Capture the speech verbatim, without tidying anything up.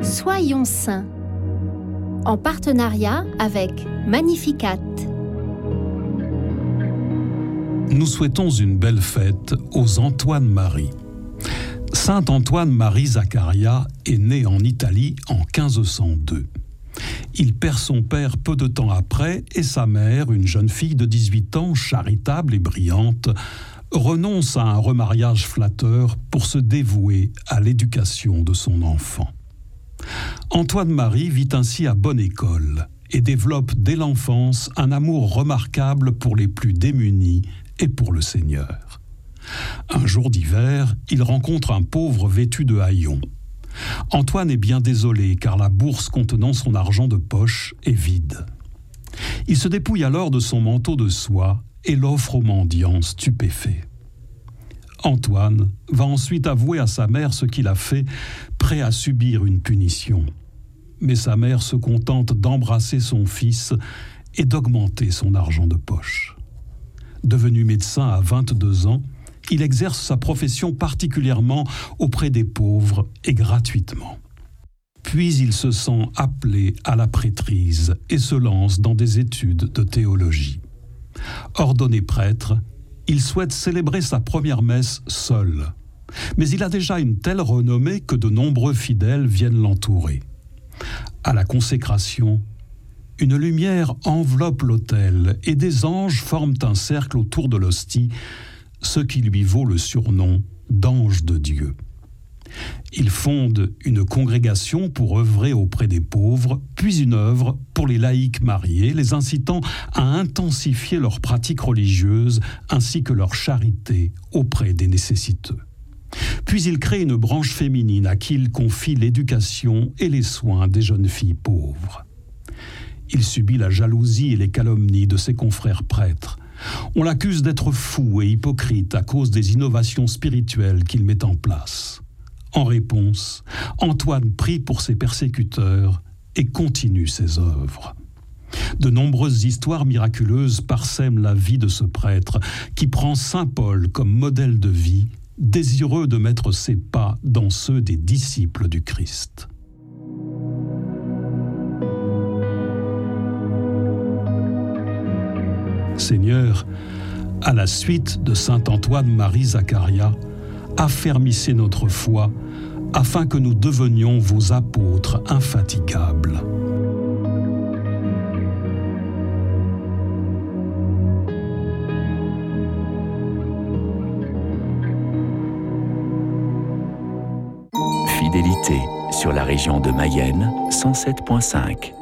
Soyons saints, en partenariat avec Magnificat. Nous souhaitons une belle fête aux Antoine-Marie. Saint Antoine-Marie Zaccaria est né en Italie en quinze cent deux. Il perd son père peu de temps après et sa mère, une jeune fille de dix-huit ans, charitable et brillante, renonce à un remariage flatteur pour se dévouer à l'éducation de son enfant. Antoine-Marie vit ainsi à bonne école et développe dès l'enfance un amour remarquable pour les plus démunis et pour le Seigneur. Un jour d'hiver, il rencontre un pauvre vêtu de haillons. Antoine est bien désolé car la bourse contenant son argent de poche est vide. Il se dépouille alors de son manteau de soie et l'offre au mendiant stupéfait. Antoine va ensuite avouer à sa mère ce qu'il a fait, prêt à subir une punition. Mais sa mère se contente d'embrasser son fils et d'augmenter son argent de poche. Devenu médecin à vingt-deux ans, il exerce sa profession particulièrement auprès des pauvres et gratuitement. Puis il se sent appelé à la prêtrise et se lance dans des études de théologie. Ordonné prêtre, il souhaite célébrer sa première messe seul. Mais il a déjà une telle renommée que de nombreux fidèles viennent l'entourer. À la consécration, une lumière enveloppe l'autel et des anges forment un cercle autour de l'hostie, ce qui lui vaut le surnom d'ange de Dieu. Il fonde une congrégation pour œuvrer auprès des pauvres, puis une œuvre pour les laïcs mariés, les incitant à intensifier leurs pratiques religieuses ainsi que leur charité auprès des nécessiteux. Puis il crée une branche féminine à qui il confie l'éducation et les soins des jeunes filles pauvres. Il subit la jalousie et les calomnies de ses confrères prêtres. On l'accuse d'être fou et hypocrite à cause des innovations spirituelles qu'il met en place. En réponse, Antoine prie pour ses persécuteurs et continue ses œuvres. De nombreuses histoires miraculeuses parsèment la vie de ce prêtre qui prend saint Paul comme modèle de vie, désireux de mettre ses pas dans ceux des disciples du Christ. Seigneur, à la suite de saint Antoine-Marie Zaccaria, affermissez notre foi afin que nous devenions vos apôtres infatigables. Fidélité sur la région de Mayenne, cent sept virgule cinq.